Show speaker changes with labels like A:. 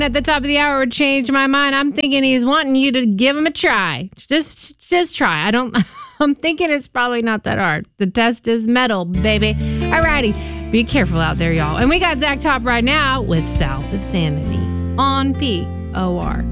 A: at the top of the hour would change my mind. I'm thinking he's wanting you to give him a try. Just try. I'm thinking it's probably not that hard. The test is metal, baby. Alrighty. Be careful out there, y'all. And we got Zach Top right now with South of Sanity on POR.